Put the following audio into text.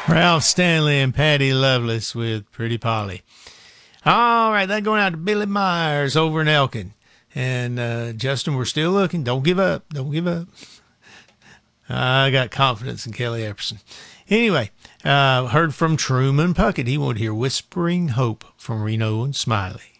Ralph Stanley and Patty Lovelace with Pretty Polly. All right, that going out to Billy Myers over in Elkin. And Justin, we're still looking. Don't give up. Don't give up. I got confidence in Kelly Epperson. Anyway, heard from Truman Puckett. He wanted to hear Whispering Hope from Reno and Smiley.